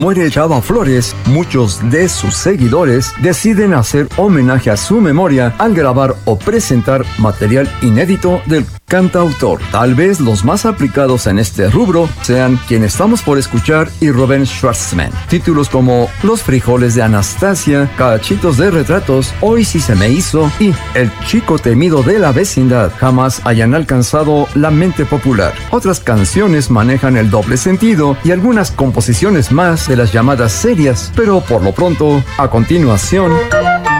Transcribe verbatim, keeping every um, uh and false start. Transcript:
Muere Chava Flores, muchos de sus seguidores deciden hacer homenaje a su memoria al grabar o presentar material inédito del cantautor. Tal vez los más aplicados en este rubro sean quien estamos por escuchar y Robin Schwartzman. Títulos como Los frijoles de Anastasia, Cachitos de retratos, Hoy sí se me hizo y El chico temido de la vecindad jamás hayan alcanzado la mente popular. Otras canciones manejan el doble sentido y algunas composiciones más de las llamadas serias, pero por lo pronto, a continuación...